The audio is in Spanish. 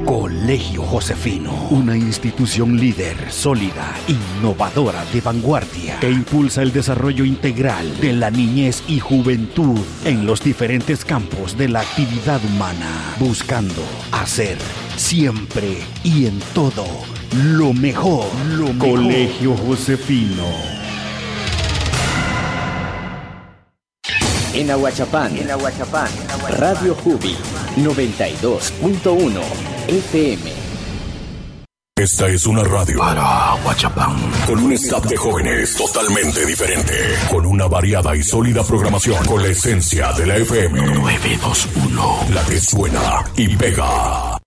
Colegio Josefino, una institución líder, sólida, innovadora, de vanguardia, que impulsa el desarrollo integral de la niñez y juventud en los diferentes campos de la actividad humana, buscando hacer siempre y en todo lo mejor. Colegio Josefino. En Ahuachapán, Radio Jubi 92.1 FM. Esta es una radio para Ahuachapán, con un staff de jóvenes totalmente diferente, con una variada y sólida programación, con la esencia de la FM 921, la que suena y pega.